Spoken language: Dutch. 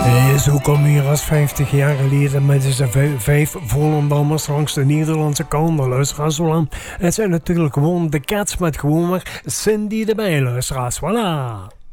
Zo kom hier als 50 jaar geleden met deze 5 Volendammers langs de Nederlandse kant. Luisteraars, het zijn natuurlijk gewoon de Cats met gewoon maar Cindy erbij, luisteraars. Voilà.